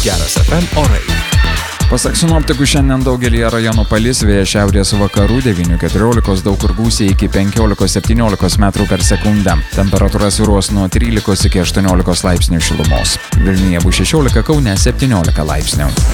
Geras FM orai. Pasak sinoptikų, šiandien daugelį rajonų palis, vėjas šiaurės vakarų 9-14, daug kur gūsiai iki 15-17 metrų per sekundę. Temperatūra svyruos nuo 13 iki 18 laipsnių šilumos. Vilniuje bus 16, Kaune 17 laipsnių.